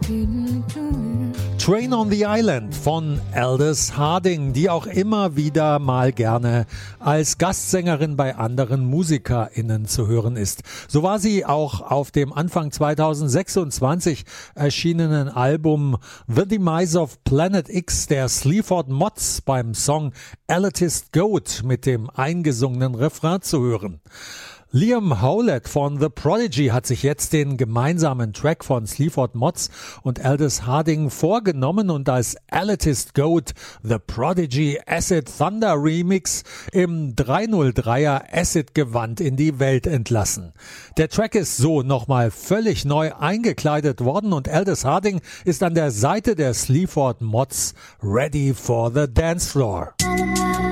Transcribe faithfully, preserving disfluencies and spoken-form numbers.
Train on the Island von Aldous Harding, die auch immer wieder mal gerne als Gastsängerin bei anderen MusikerInnen zu hören ist. So war sie auch auf dem Anfang zweitausendsechsundzwanzig erschienenen Album The Demise of Planet X der Sleaford Mods beim Song Elitist Goat mit dem eingesungenen Refrain zu hören. Liam Howlett von The Prodigy hat sich jetzt den gemeinsamen Track von Sleaford Mods und Aldous Harding vorgenommen und als Elitist Goat The Prodigy Acid Thunder Remix im dreihundertdreier Acid-Gewand in die Welt entlassen. Der Track ist so nochmal völlig neu eingekleidet worden und Aldous Harding ist an der Seite der Sleaford Mods ready for the dance floor.